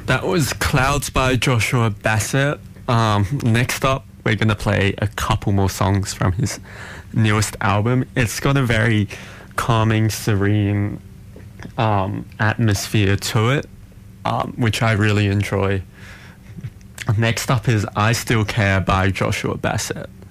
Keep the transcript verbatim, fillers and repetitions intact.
That was Clouds by Joshua Bassett. Um, next up, we're going to play a couple more songs from his newest album. It's got a very calming, serene um, atmosphere to it, um, which I really enjoy. Next up is I Still Care by Joshua Bassett.